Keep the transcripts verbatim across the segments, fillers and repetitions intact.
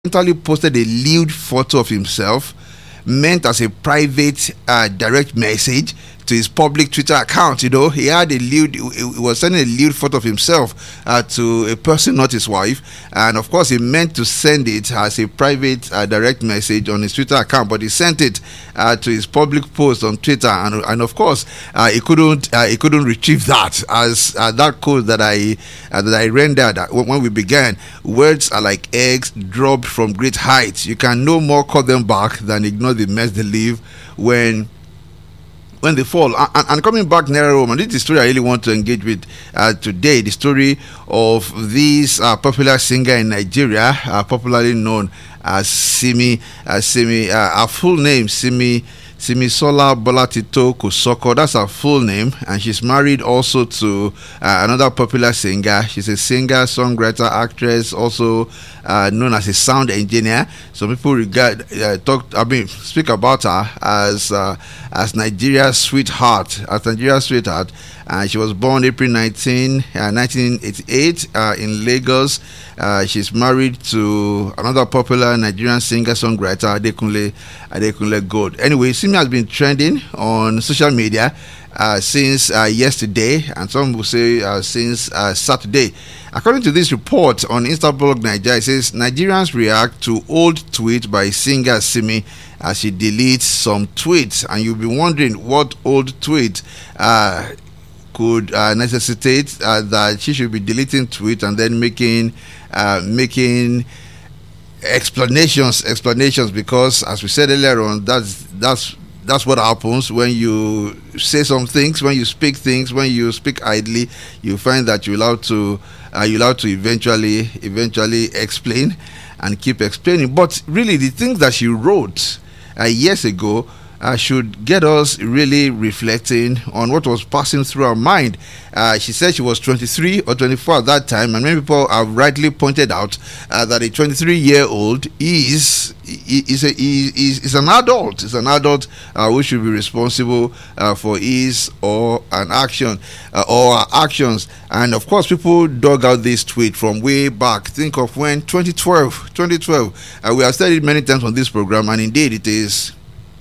accidentally posted a lewd photo of himself meant as a private uh, direct message to his public Twitter account. You know, he had a lewd, he was sending a lewd photo of himself uh, to a person, not his wife, and of course he meant to send it as a private uh, direct message on his Twitter account, but he sent it uh, to his public post on Twitter, and, and of course uh, he couldn't uh, he couldn't retrieve that, as uh, that code that I uh, that I rendered when we began. Words are like eggs dropped from great heights. You can no more call them back than ignore the mess they leave when when they fall. And, and coming back nearer home, and this is the story I really want to engage with uh, today, the story of this uh, popular singer in Nigeria, uh, popularly known as Simi. Uh, Simi, uh, her full name, Simi Simisola Bolatito Kosoko. That's her full name, and she's married also to uh, another popular singer. She's a singer, songwriter, actress, also uh, known as a sound engineer. Some people regard, uh, talk, I mean, speak about her as uh, as Nigeria's sweetheart, as Nigeria's sweetheart. Uh, she was born April nineteenth, nineteen eighty-eight uh, in Lagos. Uh, she's married to another popular Nigerian singer-songwriter, Adekunle Adekunle Gold. Anyway, Simi has been trending on social media uh, since uh, yesterday, and some will say uh, since uh, Saturday. According to this report on Instablog Nigeria, it says Nigerians react to old tweets by singer Simi as she deletes some tweets, and you'll be wondering what old tweet uh, could uh, necessitate uh, that she should be deleting tweets and then making uh, making explanations explanations because, as we said earlier on, that's that's that's what happens when you say some things, when you speak things, when you speak idly. You find that you're allowed to uh, you're allowed to eventually eventually explain and keep explaining. But really, the things that she wrote uh, years ago Uh, should get us really reflecting on what was passing through her mind. Uh, she said she was twenty-three or twenty-four at that time, and many people have rightly pointed out uh, that a twenty-three-year-old is is, a, is is an adult. Is an adult uh, who should be responsible uh, for his or an action uh, or her actions. And of course, people dug out this tweet from way back. Think of when twenty twelve. Uh, we have said it many times on this program, and indeed, it is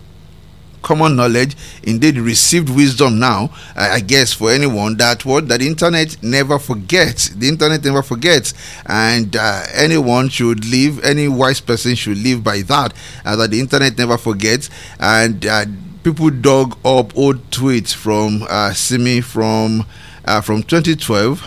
common knowledge, indeed received wisdom now, uh, I guess, for anyone, that what that the internet never forgets. The internet never forgets, and uh, anyone should live, any wise person should live by that, uh, that the internet never forgets. And uh, people dug up old tweets from uh, Simi from uh, from twenty twelve,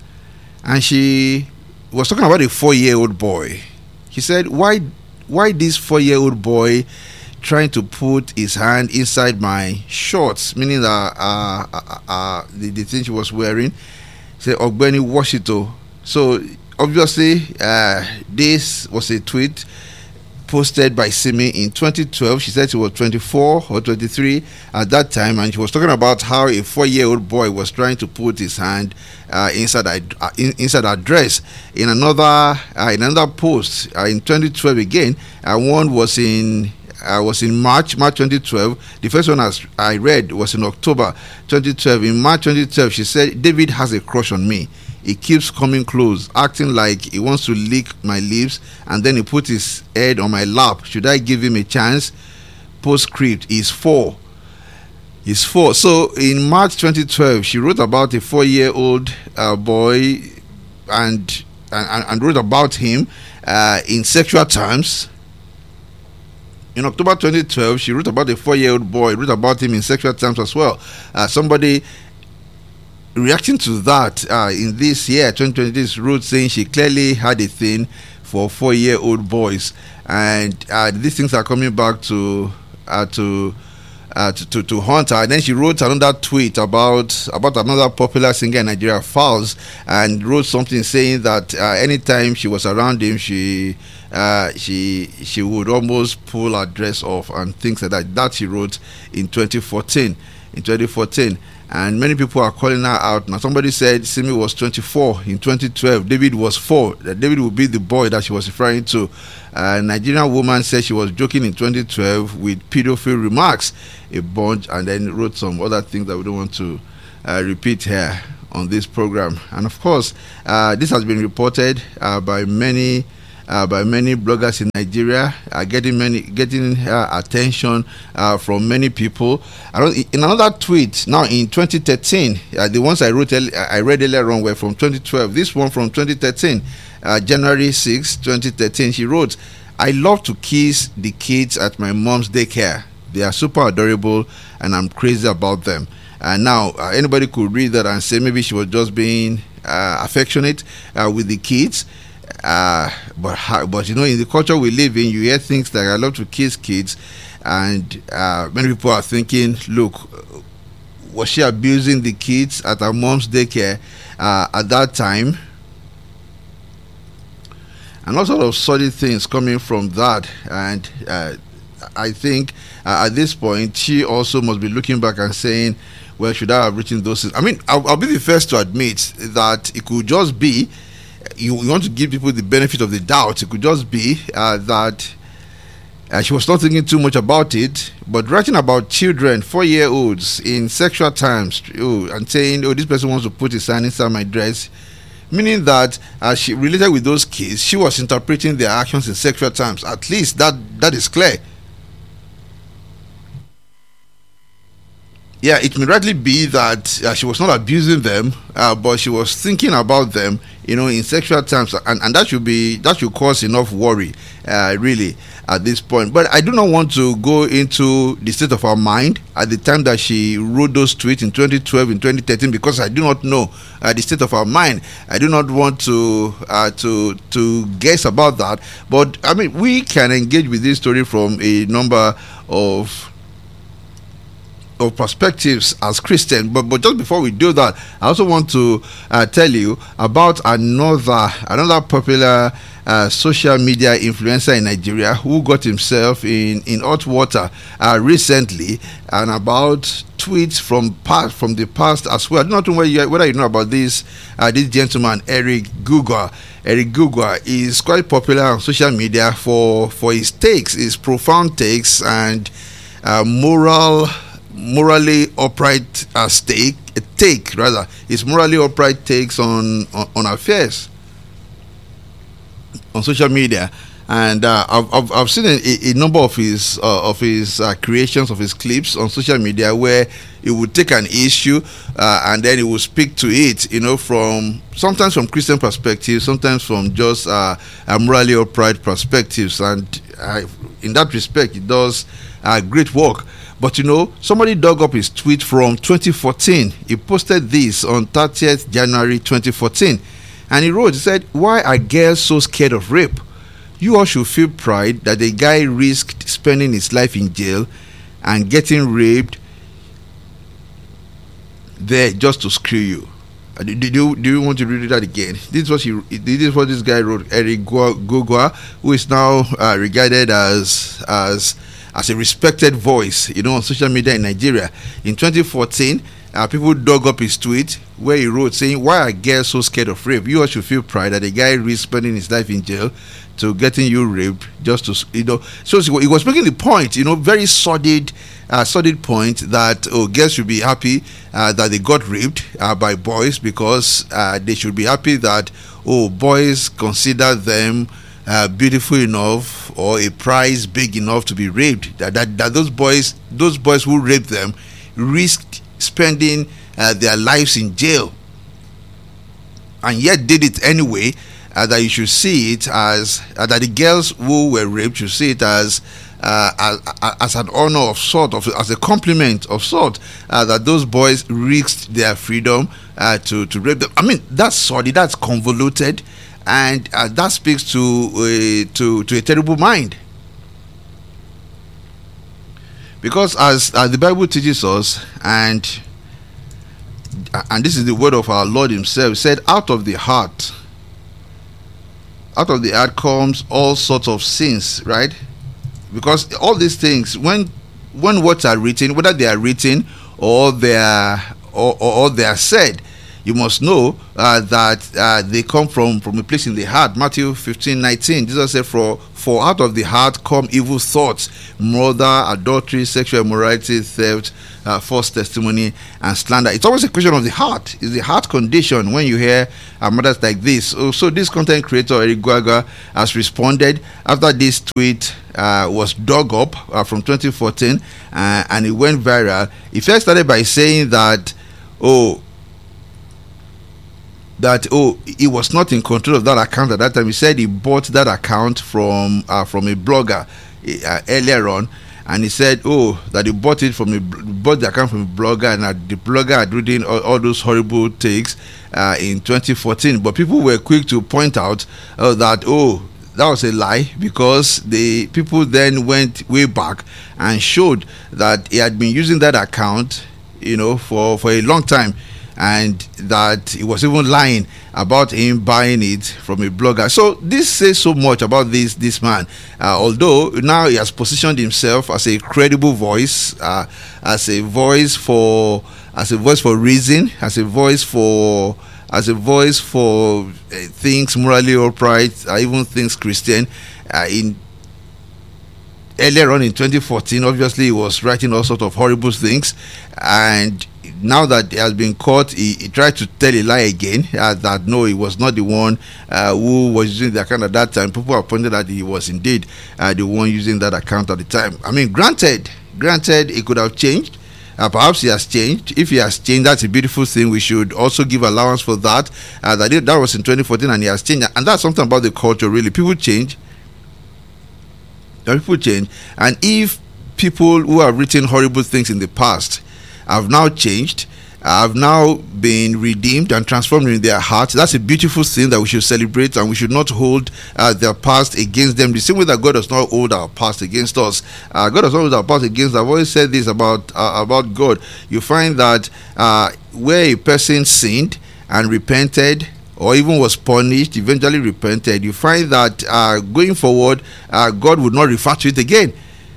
and she was talking about a four-year-old boy. He said, "Why, why this four-year-old boy trying to put his hand inside my shorts," meaning that uh, uh, uh, the, the thing she was wearing. He said, "Ogbeni, wash it." Oh. So obviously, uh, this was a tweet posted by Simi in twenty twelve. She said she was twenty-four or twenty-three at that time, and she was talking about how a four-year-old boy was trying to put his hand uh, inside her, uh, in, inside her dress. In another uh, in another post uh, in twenty twelve again, uh, one was in. I uh, was in March, March twenty twelve. The first one as I read was in October twenty twelve. In March twenty twelve, she said, "David has a crush on me. He keeps coming close, acting like he wants to lick my lips, and then he put his head on my lap. Should I give him a chance?" Postscript: He's four. He's four. So in March twenty twelve, she wrote about a four-year-old uh, boy and, and and wrote about him uh, in sexual terms. In October twenty twelve, she wrote about a four-year-old boy, wrote about him in sexual terms as well. Uh, somebody reacting to that uh, in this year, twenty twenty, this wrote saying she clearly had a thing for four-year-old boys. And uh, these things are coming back to uh, to, uh, to to to haunt her. And then she wrote another tweet about about another popular singer in Nigeria, Falz, and wrote something saying that uh, anytime she was around him, she Uh, she she would almost pull her dress off and things like that. That she wrote in twenty fourteen. In twenty fourteen, and many people are calling her out. Now, somebody said Simi was twenty-four in twenty twelve. David was four. That David would be the boy that she was referring to. A Nigerian woman said she was joking in twenty twelve with pedophile remarks, a bunch, and then wrote some other things that we don't want to uh, repeat here on this program. And of course, uh, this has been reported uh, by many. uh, by many bloggers in Nigeria, uh, getting many getting uh, attention uh, from many people. I don't, in another tweet now in twenty thirteen, uh, the ones I wrote I read earlier on were from twenty twelve. This one from twenty thirteen, uh, January sixth, twenty thirteen. She wrote, "I love to kiss the kids at my mom's daycare. They are super adorable, and I'm crazy about them." And now uh, anybody could read that and say maybe she was just being uh, affectionate uh, with the kids. Uh, but but you know, in the culture we live in, you hear things like "I love to kiss kids," and uh, many people are thinking, "Look, was she abusing the kids at her mom's daycare uh, at that time?" And all sort of solid things coming from that. And uh, I think uh, at this point, she also must be looking back and saying, well, should I have written those things? I mean, I'll, I'll be the first to admit that it could just be, you, you want to give people the benefit of the doubt, it could just be uh, that uh, she was not thinking too much about it, but writing about children, four-year-olds in sexual terms, oh, and saying, oh, this person wants to put his hand inside my dress, meaning that as uh, she related with those kids, she was interpreting their actions in sexual terms. At least that that is clear. Yeah, it may rightly be that uh, she was not abusing them, uh, but she was thinking about them, you know, in sexual terms, and, and that should be that should cause enough worry, uh, really, at this point. But I do not want to go into the state of her mind at the time that she wrote those tweets in twenty twelve, in twenty thirteen, because I do not know uh, the state of her mind. I do not want to uh, to to guess about that. But I mean, we can engage with this story from a number of of perspectives as Christian, but but just before we do that, I also want to uh, tell you about another another popular uh, social media influencer in Nigeria who got himself in in hot water uh, recently, and about tweets from past from the past as well. I don't know whether you, whether you know about this uh, this gentleman, Eric Gugwa. Eric Gugwa is quite popular on social media for for his takes, his profound takes, and uh, moral. morally upright uh, stake, uh, take rather, his morally upright takes on, on, on affairs on social media. And uh, I've, I've I've seen a, a number of his uh, of his uh, creations, of his clips on social media, where he would take an issue uh, and then he would speak to it, you know, from sometimes from Christian perspectives, sometimes from just uh, a morally upright perspectives. And uh, in that respect, it does uh, great work. But you know, somebody dug up his tweet from twenty fourteen. He posted this on thirtieth January twenty fourteen, and he wrote, he said, "Why are girls so scared of rape? You all should feel pride that the guy risked spending his life in jail and getting raped there just to screw you." Uh, do, do, do you want to read that again? This is what he, this is what this guy wrote, Eric Gugwa, who is now uh, regarded as as as a respected voice, you know, on social media in Nigeria. In twenty fourteen, uh, people dug up his tweet where he wrote saying, "Why are girls so scared of rape? You all should feel pride that a guy risked spending his life in jail to getting you raped just to, you know." So he was making the point, you know, very solid, uh, solid point that, oh, girls should be happy uh, that they got raped uh, by boys, because uh, they should be happy that, oh, boys consider them Uh, beautiful enough or a prize big enough to be raped. That that, that those boys, those boys who raped them, risked spending uh, their lives in jail, and yet did it anyway. Uh, that you should see it as uh, that the girls who were raped should see it as uh, as, as an honor of sort, of as a compliment of sort, uh, that those boys risked their freedom uh, to to rape them. I mean, that's solid. That's convoluted. And uh, that speaks to uh, to to a terrible mind, because as uh, the Bible teaches us, and and this is the word of our Lord Himself, said, "Out of the heart, out of the heart comes all sorts of sins," right? Because all these things, when when words are written, whether they are written or they are or, or, or they are said, you must know uh, that uh, they come from, from a place in the heart. Matthew fifteen nineteen, Jesus said, for, for out of the heart come evil thoughts, murder, adultery, sexual immorality, theft, uh, false testimony, and slander. It's always a question of the heart. It's the heart condition when you hear uh, matters like this. So, so this content creator, Eric Gwaga, has responded after this tweet uh, was dug up uh, from twenty fourteen uh, and it went viral. He first started by saying that, oh, that oh he was not in control of that account at that time. He said he bought that account from uh, from a blogger uh, earlier on, and he said oh that he bought it from a bought the account from a blogger, and that the blogger had written all, all those horrible takes uh, in twenty fourteen. But people were quick to point out uh, that oh that was a lie, because the people then went way back and showed that he had been using that account, you know, for for a long time, and that he was even lying about him buying it from a blogger. So this says so much about this this man. Uh, although now he has positioned himself as a credible voice, uh, as a voice for as a voice for reason, as a voice for as a voice for uh, things morally upright, uh, even things Christian. Uh, in earlier on in twenty fourteen, obviously he was writing all sorts of horrible things, and now that he has been caught, he, he tried to tell a lie again, uh, that no, he was not the one uh, who was using the account at that time. People have pointed that he was indeed uh, the one using that account at the time. I mean, granted, granted, he could have changed. Uh, perhaps he has changed. If he has changed, that's a beautiful thing. We should also give allowance for that. Uh, that, that was in twenty fourteen, and he has changed. And that's something about the culture, really. People change. People change. And if people who have written horrible things in the past have now changed, have now been redeemed and transformed in their hearts, that's a beautiful thing that we should celebrate, and we should not hold uh, their past against them, the same way that God does not hold our past against us. uh, God does not hold our past against us. I've always said this about uh, about God. You find that uh, where a person sinned and repented, or even was punished, eventually repented, you find that uh, going forward, uh, God would not refer to it again.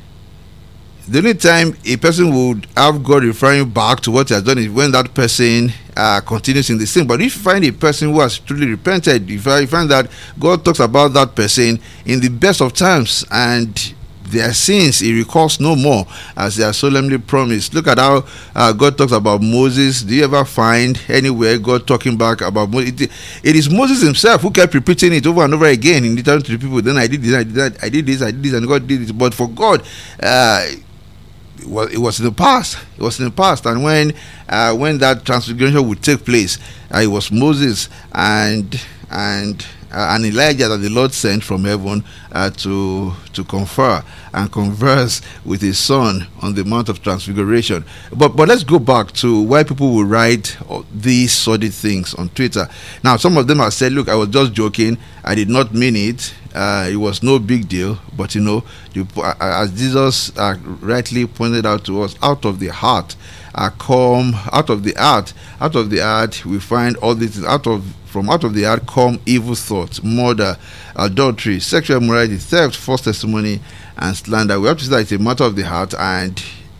The only time a person would have God referring back to what he has done is when that person uh, continues in the sin. But if you find a person who has truly repented, if you find that God talks about that person in the best of times, and their sins he recalls no more, as they are solemnly promised. Look at how uh, God talks about Moses. Do you ever find anywhere God talking back about Moses? It, it is Moses himself who kept repeating it over and over again in return to the people. Then I did this, I did that, I did this, I did this, and God did it. But for God, uh, It was, it was in the past. It was in the past, and when uh, when that transfiguration would take place, uh, it was Moses and and uh, and Elijah that the Lord sent from heaven uh, to to confer and converse with His Son on the Mount of Transfiguration. But but let's go back to why people will write these sordid things on Twitter. Now, some of them have said, "Look, I was just joking. I did not mean it. Uh, it was no big deal." But you know, the, uh, as Jesus uh, rightly pointed out to us, out of the heart uh, come out of the heart, out of the heart we find all these. Out of from out of the heart come evil thoughts, murder, adultery, sexual immorality, theft, false testimony, and slander. We have to say that it's a matter of the heart, and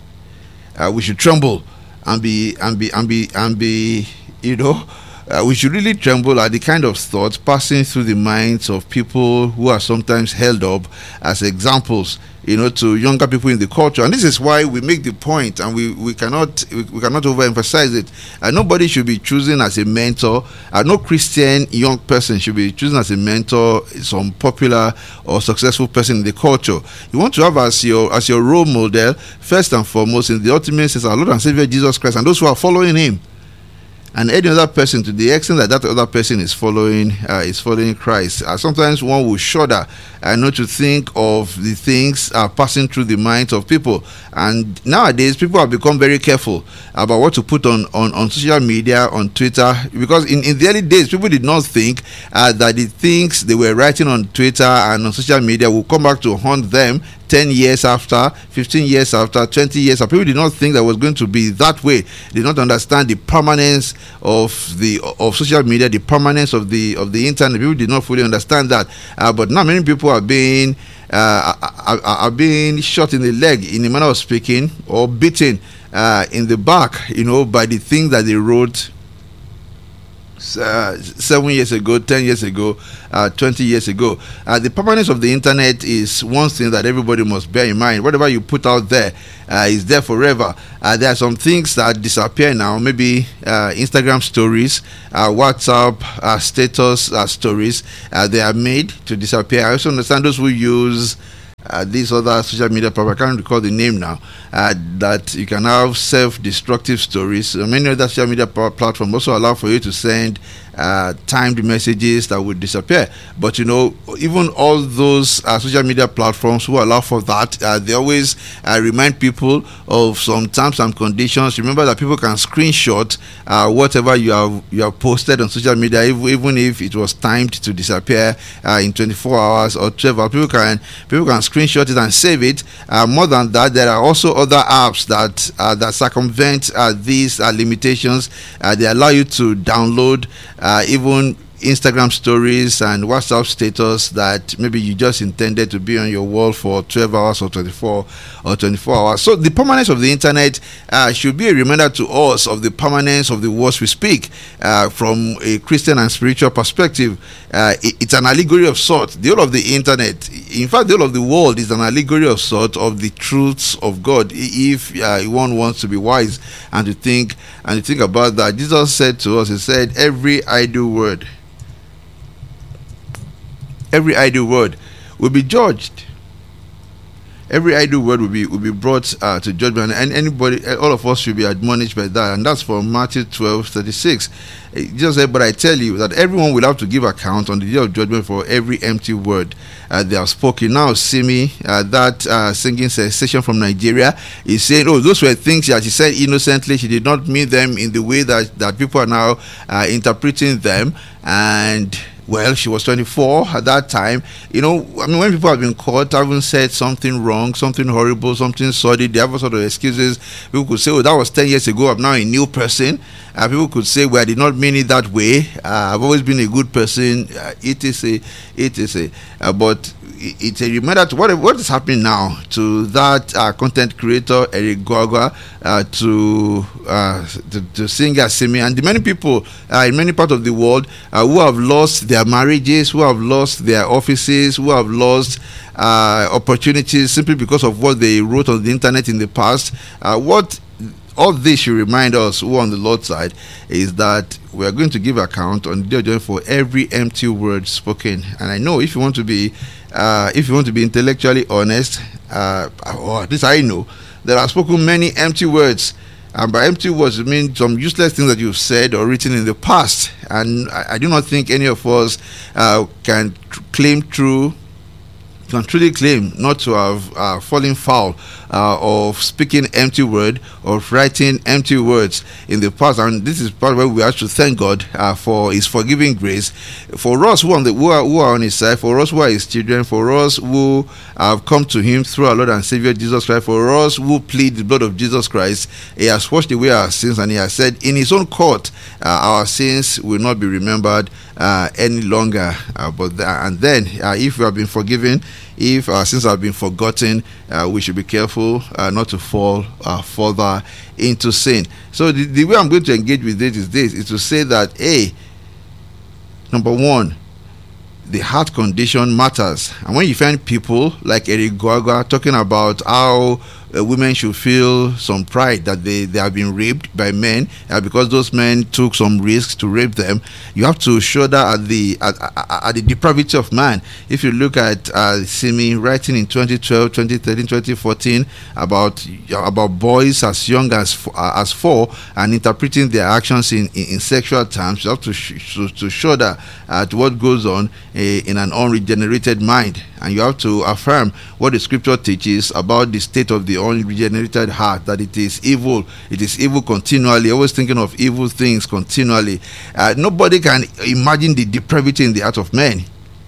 uh, we should tremble and be and be and be and be, you know. Uh, we should really tremble at the kind of thoughts passing through the minds of people who are sometimes held up as examples, you know, to younger people in the culture. And this is why we make the point, and we, we cannot we, we cannot overemphasize it. Uh, nobody should be choosing as a mentor. Uh, no Christian young person should be choosing as a mentor some popular or successful person in the culture. You want to have as your as your role model, first and foremost, in the ultimate sense, our Lord and Savior Jesus Christ, and those who are following Him. And any other person, to the extent that that other person is following uh, is following Christ. Uh, sometimes one will shudder and not to think of the things uh, passing through the minds of people. And nowadays, people have become very careful about what to put on, on, on social media, on Twitter. Because in, in the early days, people did not think uh, that the things they were writing on Twitter and on social media will come back to haunt them ten years after, fifteen years after, twenty years after. People did not think that was going to be that way. They did not understand the permanence of the of social media, the permanence of the of the internet. People did not fully understand that. Uh, but now many people are being uh, are, are being shot in the leg, in a manner of speaking, or beaten uh, in the back, you know, by the things that they wrote uh, seven years ago, ten years ago, uh, twenty years ago. Uh, the permanence of the internet is one thing that everybody must bear in mind. Whatever you put out there uh, is there forever. Uh, there are some things that disappear now, maybe uh, Instagram stories, uh, WhatsApp uh, status uh, stories. Uh, they are made to disappear. I also understand those who use Uh, these other social media platforms, I can't recall the name now, uh, that you can have self-destructive stories. Uh, many other social media pl- platforms also allow for you to send uh, timed messages that would disappear. But you know, even all those uh, social media platforms who allow for that, uh, they always uh, remind people of some terms and conditions. Remember that people can screenshot uh, whatever you have you have posted on social media, even, even if it was timed to disappear uh, in twenty-four hours or twelve hours. People can people can screenshot it and save it. Uh, more than that, there are also other apps that uh, that circumvent uh, these uh, limitations. Uh, they allow you to download uh, even Instagram stories and WhatsApp status that maybe you just intended to be on your wall for twelve hours or twenty-four or twenty-four hours. So the permanence of the internet uh, should be a reminder to us of the permanence of the words we speak uh, from a Christian and spiritual perspective. Uh, it, it's an allegory of sort. The whole of the internet, in fact, the whole of the world is an allegory of sort of the truths of God. If uh, one wants to be wise and to think and to think about that, Jesus said to us, He said, every idle word. Every idle word will be judged. Every idle word will be will be brought uh, to judgment, and anybody, all of us should be admonished by that. And that's from Matthew twelve thirty-six. Jesus said, "But I tell you that everyone will have to give account on the day of judgment for every empty word uh, they have spoken." Now, Simi, uh, that uh, singing sensation from Nigeria, is saying, "Oh, those were things that she said innocently. She did not mean them in the way that that people are now uh, interpreting them." And well, she was twenty-four at that time. You know, I mean, when people have been caught, having said something wrong, something horrible, something sordid, they have all sort of excuses. People could say, "Oh, that was ten years ago. I'm now a new person." Uh, people could say, "Well, I did not mean it that way. Uh, I've always been a good person." Uh, it is a, it is a, uh, but it's a reminder to what what is happening now to that uh, content creator Eric Gwagwa, uh, to, uh, to to singer Simi, and the many people uh, in many parts of the world uh, who have lost their marriages, who have lost their offices, who have lost uh, opportunities simply because of what they wrote on the internet in the past. Uh, what all this should remind us who are on the Lord's side is that we are going to give account on the day of judgment for every empty word spoken. And I know if you want to be uh, if you want to be intellectually honest, uh, or at least I know, there are spoken many empty words. And by empty words, it means some useless things that you've said or written in the past. And I, I do not think any of us uh, can tr- claim true can truly claim not to have uh, fallen foul uh, of speaking empty word, of writing empty words in the past. And this is part where we have to thank God uh, for His forgiving grace. For us who are, on the, who, are, who are on His side, for us who are His children, for us who have come to Him through our Lord and Savior Jesus Christ, for us who plead the blood of Jesus Christ, He has washed away our sins, and He has said in His own court uh, our sins will not be remembered uh, any longer. Uh, but th- and then uh, if we have been forgiven, if our sins have been forgotten, uh, we should be careful uh, not to fall uh, further into sin. So the, the way I'm going to engage with this is this, is to say that, hey, number one, the heart condition matters. And when you find people like Eric Gwagwa talking about how uh, women should feel some pride that they, they have been raped by men uh, because those men took some risks to rape them, you have to shudder at the at, at, at the depravity of man. If you look at uh, Simi writing in twenty twelve, twenty thirteen, twenty fourteen about about boys as young as uh, as four and interpreting their actions in, in, in sexual terms, you have to sh- to, to shudder at what goes on uh, in an unregenerated mind. And you have to affirm what the scripture teaches about the state of the unregenerated heart, that it is evil. It is evil continually, always thinking of evil things continually. Uh, nobody can imagine the depravity in the heart of man.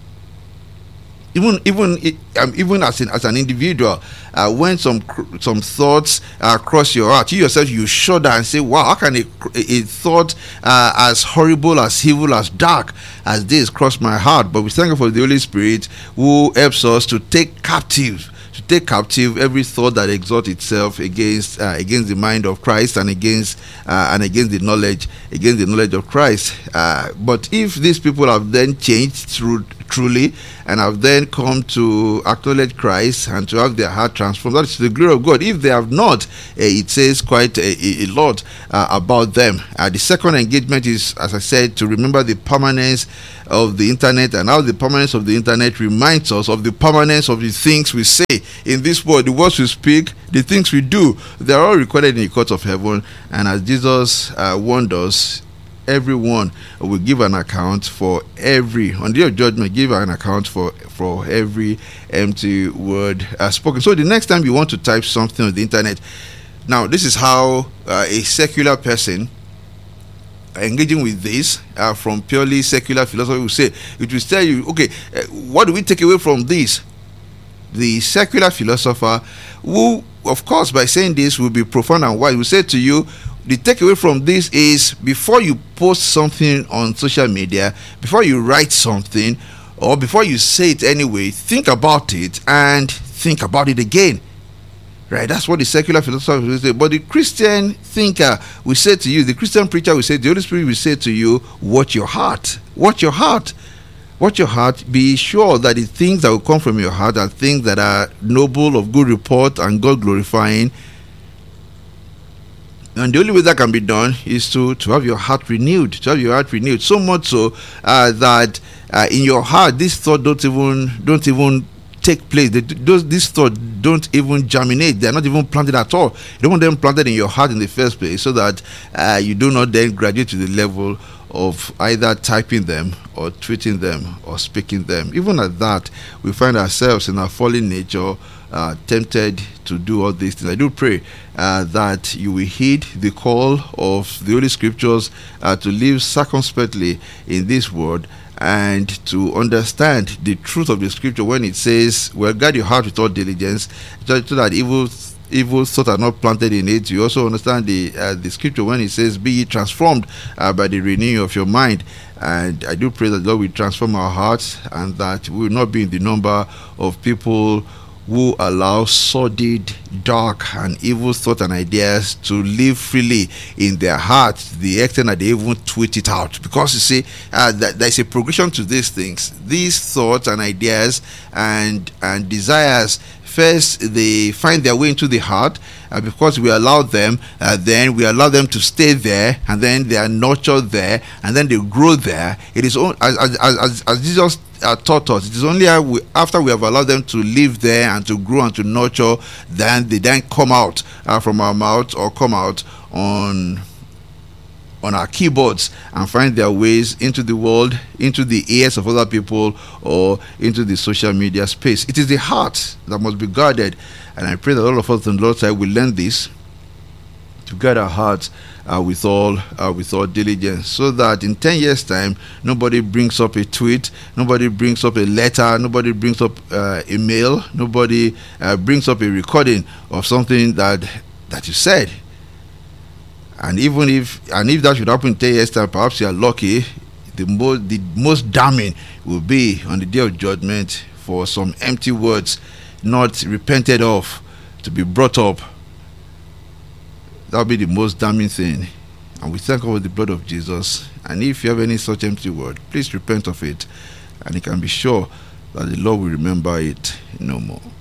Even even um, even as an as an individual, uh, when some some thoughts uh, cross your heart, you yourself you shudder and say, "Wow, how can a, a thought uh, as horrible, as evil, as dark as this cross my heart?" But we thank you for the Holy Spirit who helps us to take captive, to take captive every thought that exalts itself against uh, against the mind of Christ and against uh, and against the knowledge against the knowledge of Christ. Uh, but if these people have then changed through truly and have then come to acknowledge Christ and to have their heart transformed, that is the glory of God. If they have not, uh, it says quite a, a lot uh, about them. Uh, the second engagement is, as I said, to remember the permanence of the internet, and how the permanence of the internet reminds us of the permanence of the things we say in this world, the words we speak, the things we do. They are all recorded in the court of heaven, and as Jesus uh, warned us, everyone will give an account for every, on the day of judgment, give an account for for every empty word uh, spoken. So the next time you want to type something on the internet, now this is how uh, a secular person engaging with this uh, from purely secular philosophy will say. It will tell you, okay, uh, what do we take away from this? The secular philosopher, who of course by saying this will be profound and wise, will say to you, the takeaway from this is, before you post something on social media, before you write something, or before you say it anyway, think about it and think about it again. Right? That's what the secular philosopher will say. But the Christian thinker will say to you, the Christian preacher will say, the Holy Spirit will say to you, watch your heart. Watch your heart. Watch your heart. Be sure that the things that will come from your heart are things that are noble, of good report, and God glorifying. And the only way that can be done is to, to have your heart renewed, to have your heart renewed. So much so uh, that uh, in your heart, this thought don't even don't even take place. They, those these thoughts don't even germinate. They are not even planted at all. You don't want them planted in your heart in the first place, so that uh, you do not then graduate to the level of either typing them or tweeting them or speaking them. Even at that, we find ourselves in our fallen nature, uh, tempted to do all these things. I do pray uh, that you will heed the call of the Holy Scriptures uh, to live circumspectly in this world, and to understand the truth of the Scripture when it says, well, guard your heart with all diligence, so that evil evil thoughts are not planted in it. You also understand the uh, the Scripture when it says, be ye transformed uh, by the renewing of your mind. And I do pray that the Lord will transform our hearts, and that we will not be in the number of people who allow sordid, dark, and evil thoughts and ideas to live freely in their hearts, the extent that they even tweet it out. Because you see, uh, that there's a progression to these things. These thoughts and ideas and and desires, first they find their way into the heart, uh, because we allow them, uh, then we allow them to stay there, and then they are nurtured there, and then they grow there. It is all, as as as, as Jesus uh, taught us, it is only after we have allowed them to live there and to grow and to nurture, then they then come out uh, from our mouth, or come out on on our keyboards and find their ways into the world, into the ears of other people, or into the social media space. It is the heart that must be guarded, and I pray that all of us on the Lord's side will learn this, to guard our hearts uh, with all uh, with all diligence, so that in ten years time nobody brings up a tweet, nobody brings up a letter, nobody brings up uh, a mail, nobody uh, brings up a recording of something that that you said. And even if and if that should happen in ten years time, perhaps you are lucky. The most the most damning will be on the day of judgment for some empty words not repented of to be brought up. That will be the most damning thing. And we thank God for the blood of Jesus. And if you have any such empty word, please repent of it, and you can be sure that the Lord will remember it no more.